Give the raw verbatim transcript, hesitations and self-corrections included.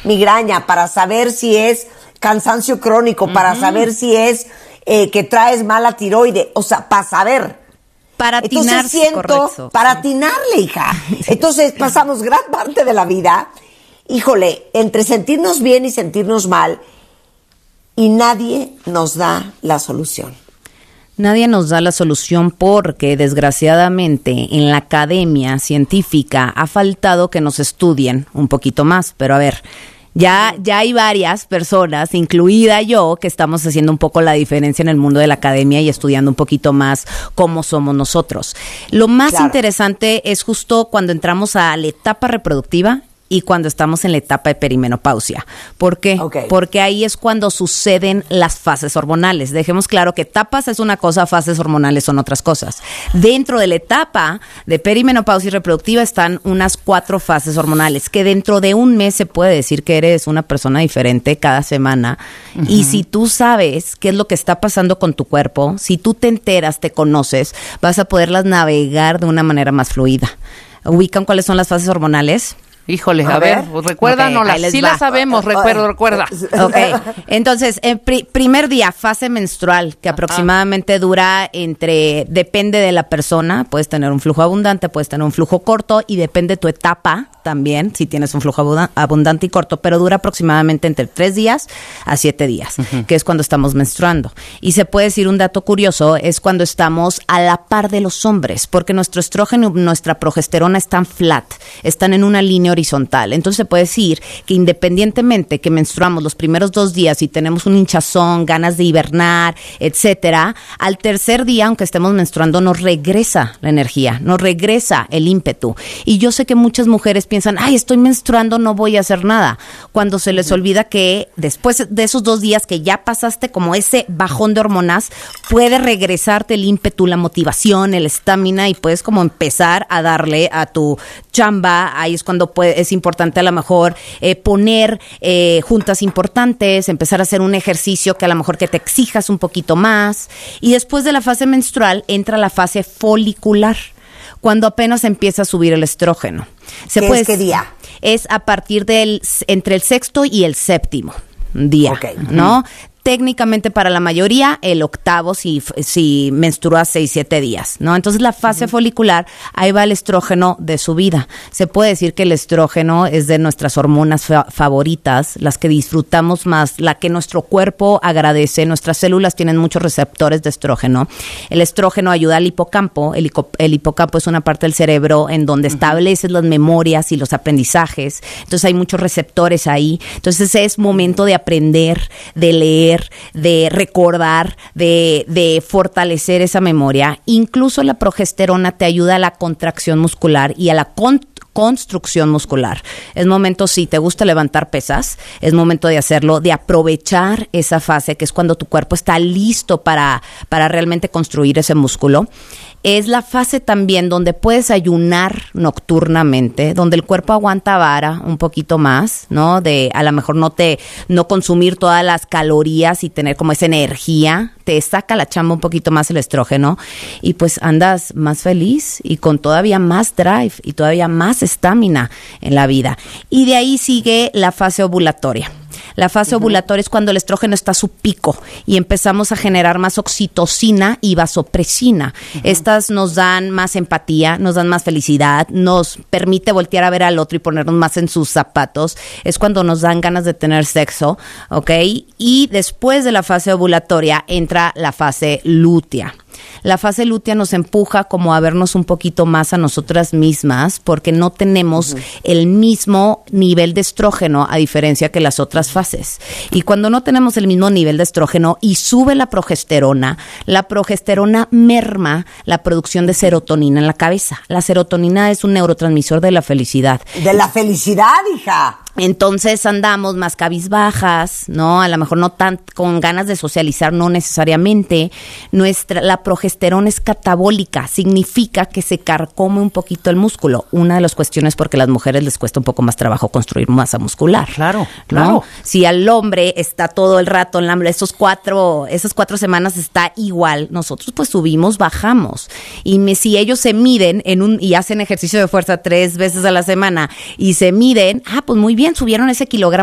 migraña, para saber si es cansancio crónico, uh-huh. para saber si es eh, que traes mala tiroide, o sea, para saber. Para atinar, entonces siento, correcto. para atinarle, hija. Entonces pasamos gran parte de la vida, híjole, entre sentirnos bien y sentirnos mal, y nadie nos da la solución. Nadie nos da la solución porque, desgraciadamente, en la academia científica ha faltado que nos estudien un poquito más. Pero a ver, ya, ya hay varias personas, incluida yo, que estamos haciendo un poco la diferencia en el mundo de la academia y estudiando un poquito más cómo somos nosotros. Lo más claro. interesante es justo cuando entramos a la etapa reproductiva y cuando estamos en la etapa de perimenopausia. ¿Por qué? Okay. Porque ahí es cuando suceden las fases hormonales. Dejemos claro que etapas es una cosa, fases hormonales son otras cosas. Dentro de la etapa de perimenopausia y reproductiva están unas cuatro fases hormonales, que dentro de un mes se puede decir que eres una persona diferente cada semana. Uh-huh. Y si tú sabes qué es lo que está pasando con tu cuerpo, si tú te enteras, te conoces, vas a poderlas navegar de una manera más fluida. ¿Ubican cuáles son las fases hormonales? Híjole, a, a ver, ver recuerda, okay, no, la, sí va. la sabemos, recuerdo, recuerda. Ok, entonces, en pri- primer día, fase menstrual, que Ajá. aproximadamente dura entre, depende de la persona, puedes tener un flujo abundante, puedes tener un flujo corto, y depende de tu etapa también, si tienes un flujo abundante y corto, pero dura aproximadamente entre tres días a siete días, uh-huh. que es cuando estamos menstruando. Y se puede decir un dato curioso, es cuando estamos a la par de los hombres, porque nuestro estrógeno y nuestra progesterona están flat, están en una línea horizontal. Entonces se puede decir que independientemente que menstruamos los primeros dos días y tenemos un hinchazón, ganas de hibernar, etcétera, al tercer día, aunque estemos menstruando, nos regresa la energía, nos regresa el ímpetu. Y yo sé que muchas mujeres piensan, ay, estoy menstruando, no voy a hacer nada, cuando se les olvida que después de esos dos días que ya pasaste como ese bajón de hormonas, puede regresarte el ímpetu, la motivación, el estamina, y puedes como empezar a darle a tu chamba. Ahí es cuando puede, es importante a lo mejor eh, poner eh, juntas importantes, empezar a hacer un ejercicio que a lo mejor que te exijas un poquito más, y después de la fase menstrual entra la fase folicular, cuando apenas empieza a subir el estrógeno. Se ¿Qué puede, es qué día? Es a partir del, entre el sexto y el séptimo día, okay. ¿no? Uh-huh. Técnicamente para la mayoría, el octavo si, si menstrua seis, siete días, ¿no? Entonces la fase uh-huh. folicular, ahí va el estrógeno de subida. Se puede decir que el estrógeno es de nuestras hormonas fa- favoritas, las que disfrutamos más, la que nuestro cuerpo agradece. Nuestras células tienen muchos receptores de estrógeno. El estrógeno ayuda al hipocampo. El, hipo- el hipocampo es una parte del cerebro en donde uh-huh. estableces las memorias y los aprendizajes. Entonces hay muchos receptores ahí. Entonces es momento de aprender, de leer, de recordar, de, de fortalecer esa memoria. Incluso la progesterona te ayuda a la contracción muscular y a la con, construcción muscular. Es momento, si te gusta levantar pesas, es momento de hacerlo, de aprovechar esa fase, que es cuando tu cuerpo está listo para, para realmente construir ese músculo. Es la fase también donde puedes ayunar nocturnamente, donde el cuerpo aguanta vara un poquito más, ¿no? De a lo mejor no te no consumir todas las calorías y tener como esa energía, te saca la chamba un poquito más el estrógeno, y pues andas más feliz y con todavía más drive y todavía más estamina en la vida. Y de ahí sigue la fase ovulatoria. La fase uh-huh. ovulatoria es cuando el estrógeno está a su pico y empezamos a generar más oxitocina y vasopresina. Uh-huh. Estas nos dan más empatía, nos dan más felicidad, nos permite voltear a ver al otro y ponernos más en sus zapatos. Es cuando nos dan ganas de tener sexo, ¿ok? Y después de la fase ovulatoria entra la fase lútea. La fase lútea nos empuja como a vernos un poquito más a nosotras mismas, porque no tenemos uh-huh. el mismo nivel de estrógeno a diferencia que las otras fases. Y cuando no tenemos el mismo nivel de estrógeno y sube la progesterona, la progesterona merma la producción de serotonina en la cabeza. La serotonina es un neurotransmisor de la felicidad. De la felicidad, hija. Entonces andamos más cabizbajas, ¿no? A lo mejor no tan con ganas de socializar, no necesariamente. Nuestra, la progesterona es catabólica, significa que se carcome un poquito el músculo. Una de las cuestiones porque a las mujeres les cuesta un poco más trabajo construir masa muscular. Claro, ¿no? claro. Si al hombre está todo el rato en la, esos cuatro, esas cuatro semanas está igual, nosotros pues subimos, bajamos. Y me, si ellos se miden en un y hacen ejercicio de fuerza tres veces a la semana y se miden, ah, pues muy bien, subieron ese kilogramo